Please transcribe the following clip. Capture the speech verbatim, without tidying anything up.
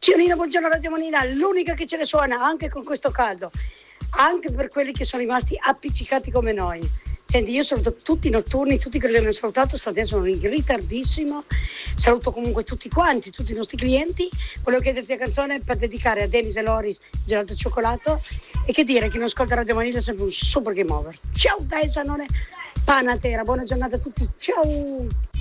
Sionina, buongiorno Radio Manina, l'unica che ce ne suona anche con questo caldo, anche per quelli che sono rimasti appiccicati come noi. Senti, io saluto tutti i notturni, tutti quelli che mi hanno salutato, stamattina sono in ritardissimo, saluto comunque tutti quanti, tutti i nostri clienti. Volevo chiederti la canzone per dedicare a Denis e Loris Gelato e Cioccolato, e che dire che non ascolta Radio Manina è sempre un super game over. Ciao dai Zanone, Panatera, buona giornata a tutti, ciao!